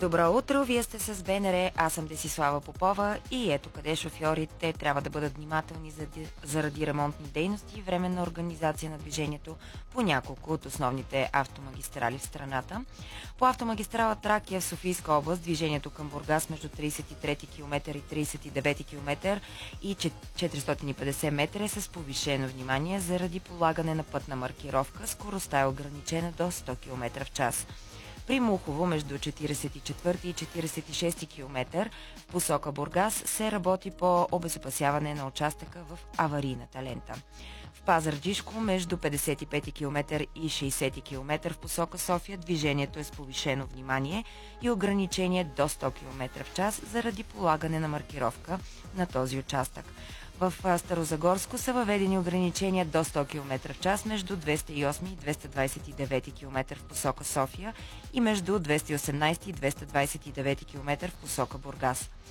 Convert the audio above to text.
Добро утро, вие сте с БНР, аз съм Десислава Попова и ето къде шофьорите трябва да бъдат внимателни заради ремонтни дейности и временна организация на движението по няколко от основните автомагистрали в страната. По автомагистрала Тракия в Софийска област движението към Бургас между 33 км и 39 км и 450 метра е с повишено внимание заради полагане на пътна маркировка. Скоростта е ограничена до 100 км в час. При Мухово между 44 и 46 км в посока Бургас се работи по обезопасяване на участъка в аварийната лента. В Пазарджишко между 55 км и 60 км в посока София движението е с повишено внимание и ограничение до 100 км в час заради полагане на маркировка на този участък. В Старозагорско са въведени ограничения до 100 км в час между 208 и 229 км в посока София и между 218 и 229 км в посока Бургас.